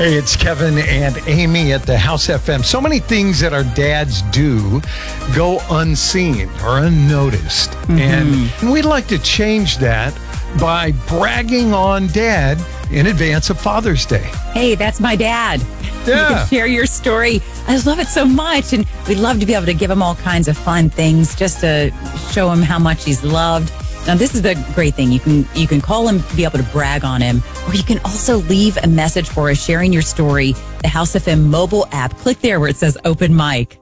Hey, it's Kevin and Amy at the House FM. So many things that our dads do go unseen or unnoticed. And we'd like to change that by bragging on Dad in advance of Father's Day. Hey, that's my dad. You Yeah. can share your story. I love it so much. And we'd love to be able to give him all kinds of fun things just to show him how much he's loved. Now, this is the great thing. You can call him, be able to brag on him, or you can also leave a message for us sharing your story. The House FM mobile app. Click there where it says open mic.